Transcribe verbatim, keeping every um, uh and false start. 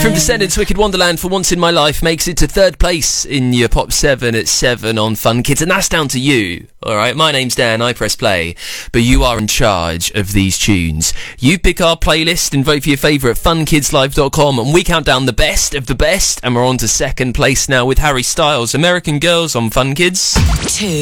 From Descendants, Wicked Wonderland for Once in My Life makes it to third place in your Pop seven at seven on Fun Kids, and that's down to you. Alright, my name's Dan, I press play, but you are in charge of these tunes. You pick our playlist and vote for your favourite at fun kids live dot com, and we count down the best of the best, and we're on to second place now with Harry Styles, American Girls on Fun Kids. Two.